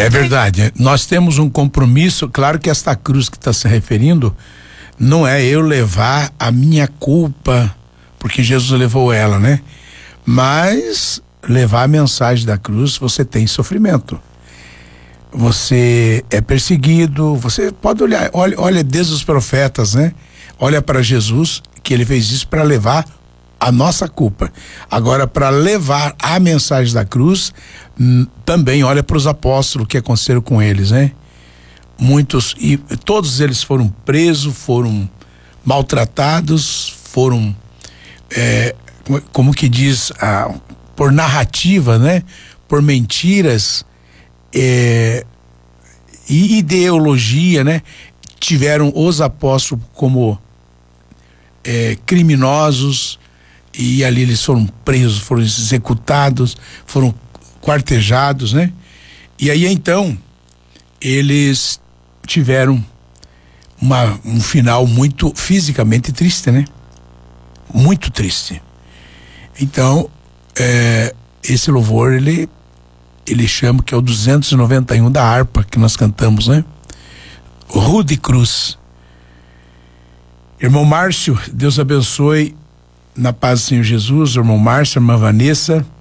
É verdade. Nós temos um compromisso, claro que esta cruz que está se referindo não é eu levar a minha culpa, porque Jesus levou ela, né? Mas levar a mensagem da cruz, você tem sofrimento. Você é perseguido, você pode olhar, olha desde os profetas, né? Olha para Jesus, que ele fez isso para levar a nossa culpa. Agora, para levar a mensagem da cruz, também olha para os apóstolos, o que aconteceu com eles, né? Muitos, e todos eles foram presos, foram maltratados, foram, como que diz, por narrativa, né? Por mentiras, e ideologia, né? Tiveram os apóstolos como criminosos, e ali eles foram presos, foram executados, foram quartejados, né? E aí então eles tiveram um final muito fisicamente triste, né? Muito triste. Então esse louvor ele chama, que é o 291 da harpa que nós cantamos, né? Rude Cruz. Irmão Márcio, Deus abençoe, na paz do Senhor Jesus. Irmão Márcio, irmã Vanessa,